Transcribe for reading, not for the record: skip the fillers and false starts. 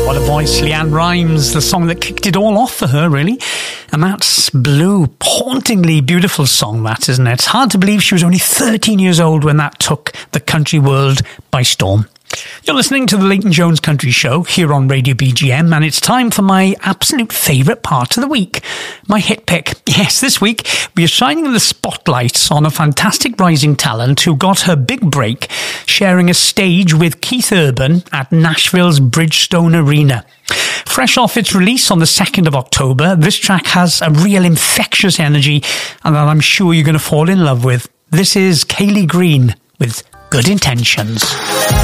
What a voice, Leanne Rimes, the song that kicked it all off for her, really. And that's Blue, hauntingly beautiful song, that, isn't it? It's hard to believe she was only 13 years old when that took the country world by storm. You're listening to the Leighton Jones Country Show here on Radio BGM, and it's time for my absolute favourite part of the week, my hit pick. Yes, this week we are shining the spotlights on a fantastic rising talent who got her big break sharing a stage with Keith Urban at Nashville's Bridgestone Arena. Fresh off its release on the 2nd of October, this track has a real infectious energy and that I'm sure you're going to fall in love with. This is Kaylee Green with Good Intentions.